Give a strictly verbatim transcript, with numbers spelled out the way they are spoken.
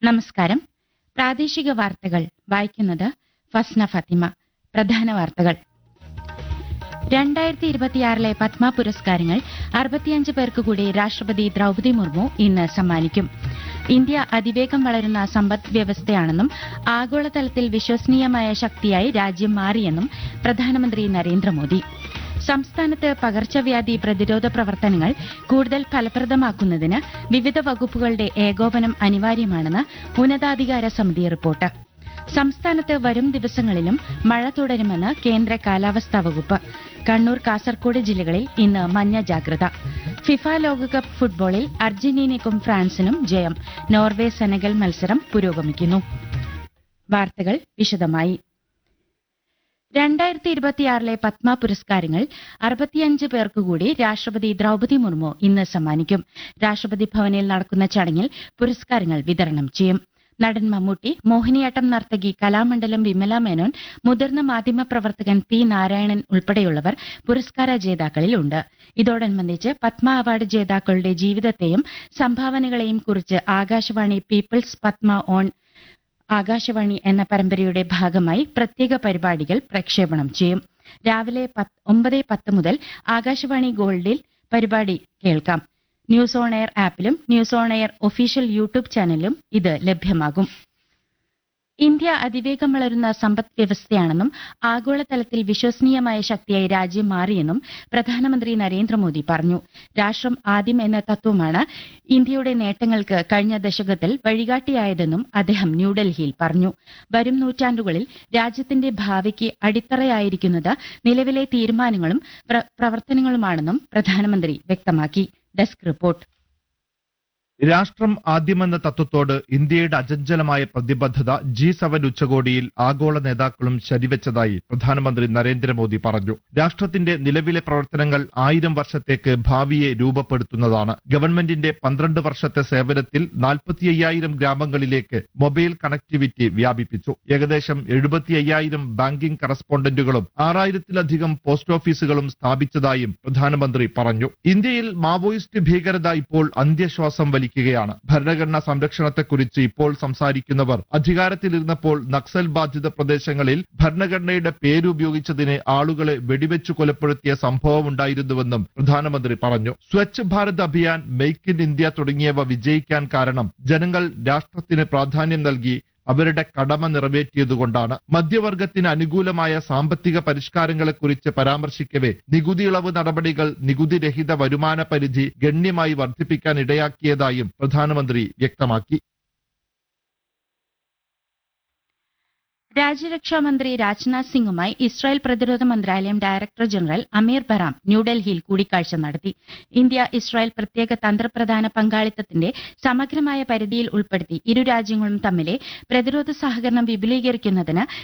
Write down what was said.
നമസ്കാരം. പ്രാദേശിക വാർത്തകൾ വായിക്കുന്നത് ഫസ്ന ഫാത്തിമ. പ്രധാന വാർത്തകൾ. രണ്ടായിരത്തി ഇരുപത്തിയാറിലെ പത്മ പുരസ്കാരങ്ങൾ അറുപത്തിയഞ്ച് പേർക്ക് കൂടി രാഷ്ട്രപതി ദ്രൌപദി മുർമു ഇന്ന് സമ്മാനിക്കും. ഇന്ത്യ അതിവേഗം വളരുന്ന സമ്പദ് വ്യവസ്ഥയാണെന്നും ആഗോളതലത്തിൽ വിശ്വസനീയമായ ശക്തിയായി രാജ്യം മാറിയെന്നും പ്രധാനമന്ത്രി നരേന്ദ്രമോദി. സംസ്ഥാനത്ത് പകർച്ചവ്യാധി പ്രതിരോധ പ്രവർത്തനങ്ങൾ കൂടുതൽ ഫലപ്രദമാക്കുന്നതിന് വിവിധ വകുപ്പുകളുടെ ഏകോപനം അനിവാര്യമാണെന്ന് ഉന്നതാധികാര സമിതി റിപ്പോർട്ട്. സംസ്ഥാനത്ത് വരും ദിവസങ്ങളിലും മഴ തുടരുമെന്ന് കേന്ദ്ര കാലാവസ്ഥാ വകുപ്പ്. കണ്ണൂർ, കാസർകോട് ജില്ലകളിൽ ഇന്ന് മഞ്ഞ ജാഗ്രത. ഫിഫ ലോകകപ്പ് ഫുട്ബോളിൽ അർജന്റീനയ്ക്കും ഫ്രാൻസിനും ജയം. നോർവേ സെനഗൽ മത്സരം പുരോഗമിക്കുന്നു. വാർത്തകൾ വിശദമായി. രണ്ടായിരത്തി ഇരുപത്തിയാറിലെ പത്മ പുരസ്കാരങ്ങൾ അറുപത്തിയഞ്ച് പേർക്കുകൂടി രാഷ്ട്രപതി ദ്രൌപദി മുർമു ഇന്ന് സമ്മാനിക്കും. രാഷ്ട്രപതി ഭവനിൽ നടക്കുന്ന ചടങ്ങിൽ പുരസ്കാരങ്ങൾ വിതരണം ചെയ്യും. നടൻ മമ്മൂട്ടി, മോഹിനിയാട്ടം നർത്തകി കലാമണ്ഡലം വിമല മേനോൻ, മുതിർന്ന മാധ്യമപ്രവർത്തകൻ പി നാരായണൻ ഉൾപ്പെടെയുള്ളവർ പുരസ്കാര ജേതാക്കളിലുണ്ട്. ഇതോടനുബന്ധിച്ച് പത്മ അവാർഡ് ജേതാക്കളുടെ ജീവിതത്തെയും സംഭാവനകളെയും കുറിച്ച് ആകാശവാണി പീപ്പിൾസ് പത്മ ഓൺ ആകാശവാണി എന്ന പരമ്പരയുടെ ഭാഗമായി പ്രത്യേക പരിപാടികൾ പ്രക്ഷേപണം ചെയ്യും. രാവിലെ ഒമ്പത് പത്ത് മുതൽ ആകാശവാണി ഗോൾഡിൽ പരിപാടി കേൾക്കാം. News on air ആപ്പിലും news on air official YouTube ചാനലിലും ഇത് ലഭ്യമാകും. ഇന്ത്യ അതിവേഗം വളരുന്ന സമ്പദ് വ്യവസ്ഥയാണെന്നും ആഗോളതലത്തിൽ വിശ്വസനീയമായ ശക്തിയായി രാജ്യം മാറിയെന്നും പ്രധാനമന്ത്രി നരേന്ദ്രമോദി പറഞ്ഞു. രാഷ്ട്രം ആദ്യം എന്ന തത്വമാണ് ഇന്ത്യയുടെ നേട്ടങ്ങൾക്ക് കഴിഞ്ഞ ദശകത്തിൽ വഴികാട്ടിയായതെന്നും അദ്ദേഹം ന്യൂഡൽഹിയിൽ പറഞ്ഞു. വരും നൂറ്റാണ്ടുകളിൽ രാജ്യത്തിന്റെ ഭാവിക്ക് അടിത്തറയായിരിക്കുന്നത് നിലവിലെ തീരുമാനങ്ങളും പ്രവർത്തനങ്ങളുമാണെന്നും പ്രധാനമന്ത്രി വ്യക്തമാക്കി. Desk report. രാഷ്ട്രം ആദ്യമെന്ന തത്വത്തോട് ഇന്ത്യയുടെ അചഞ്ചലമായ പ്രതിബദ്ധത ജി സെവൻ ഉച്ചകോടിയിൽ ആഗോള നേതാക്കളും ശരിവെച്ചതായി പ്രധാനമന്ത്രി നരേന്ദ്രമോദി പറഞ്ഞു. രാഷ്ട്രത്തിന്റെ നിലവിലെ പ്രവർത്തനങ്ങൾ ആയിരം വർഷത്തേക്ക് ഭാവിയെ രൂപപ്പെടുത്തുന്നതാണ്. ഗവൺമെന്റിന്റെ പന്ത്രണ്ട് വർഷത്തെ സേവനത്തിൽ നാൽപ്പത്തി അയ്യായിരം ഗ്രാമങ്ങളിലേക്ക് മൊബൈൽ കണക്ടിവിറ്റി വ്യാപിപ്പിച്ചു. ഏകദേശം എഴുപത്തി അയ്യായിരം ബാങ്കിംഗ് കറസ്പോണ്ടന്റുകളും ആറായിരത്തിലധികം പോസ്റ്റ് ഓഫീസുകളും സ്ഥാപിച്ചതായും പ്രധാനമന്ത്രി പറഞ്ഞു. ഇന്ത്യയിൽ മാവോയിസ്റ്റ് ഭീകരത ഇപ്പോൾ അന്ത്യശ്വാസം വലിക്കുകയാണ്. ഭരണഘടനാ സംരക്ഷണത്തെക്കുറിച്ച് ഇപ്പോൾ സംസാരിക്കുന്നവർ അധികാരത്തിലിരുന്നപ്പോൾ നക്സൽ ബാധിത പ്രദേശങ്ങളിൽ ഭരണഘടനയുടെ പേരുപയോഗിച്ചതിന് ആളുകളെ വെടിവെച്ചു കൊലപ്പെടുത്തിയ സംഭവമുണ്ടായിരുന്നുവെന്നും പ്രധാനമന്ത്രി പറഞ്ഞു. Swachh Bharat Abhiyan, make in India തുടങ്ങിയവ വിജയിക്കാൻ കാരണം ജനങ്ങൾ രാഷ്ട്രത്തിന് പ്രാധാന്യം നൽകി അവരുടെ കടമ നിറവേറ്റിയതുകൊണ്ടാണ്. മധ്യവർഗത്തിന് അനുകൂലമായ സാമ്പത്തിക പരിഷ്കാരങ്ങളെക്കുറിച്ച് പരാമർശിക്കവേ നികുതി ഇളവ് നടപടികൾ നികുതിരഹിത വരുമാന പരിധി ഗണ്യമായി വർദ്ധിപ്പിക്കാൻ ഇടയാക്കിയതായും പ്രധാനമന്ത്രി വ്യക്തമാക്കി. രാജ്യരക്ഷാമന്ത്രി രാജ്നാഥ് സിംഗുമായി ഇസ്രായേൽ പ്രതിരോധ മന്ത്രാലയം ഡയറക്ടർ ജനറൽ അമീർ ബറാം ന്യൂഡൽഹിയിൽ കൂടിക്കാഴ്ച നടത്തി. ഇന്ത്യ ഇസ്രായേൽ പ്രത്യേക തന്ത്രപ്രധാന പങ്കാളിത്തത്തിന്റെ സമഗ്രമായ പരിധിയിൽ ഉൾപ്പെടുത്തി ഇരു രാജ്യങ്ങളും തമ്മിലെ പ്രതിരോധ സഹകരണം വിപുലീകരിക്കുന്നതിന്